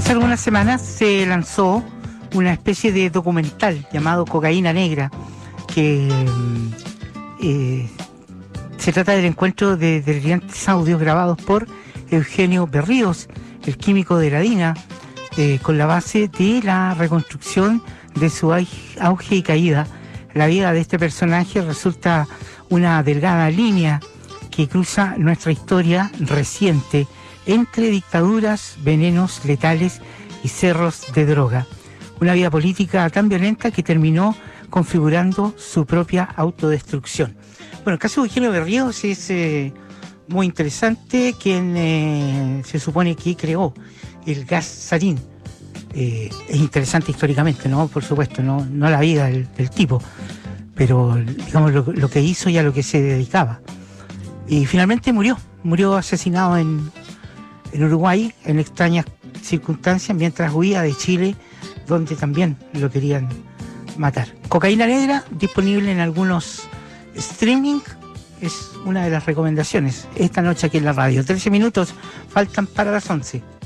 Hace algunas semanas se lanzó una especie de documental llamado Cocaína Negra, que se trata del encuentro de brillantes audios grabados por Eugenio Berríos, el químico de la DINA, con la base de la reconstrucción de su auge y caída. La vida de este personaje resulta una delgada línea que cruza nuestra historia reciente entre dictaduras, venenos letales y cerros de droga. Una vida política tan violenta que terminó configurando su propia autodestrucción. Bueno, el caso de Eugenio Berríos es muy interesante, quien se supone que creó el gas sarín. Es interesante históricamente, ¿no? Por supuesto, no la vida del tipo, pero digamos lo que hizo y a lo que se dedicaba. Y finalmente murió asesinado en Uruguay en extrañas circunstancias mientras huía de Chile, donde también lo querían matar. Cocaína Negra, disponible en algunos streaming, es una de las recomendaciones esta noche aquí en la radio. 13 minutos faltan para las 11.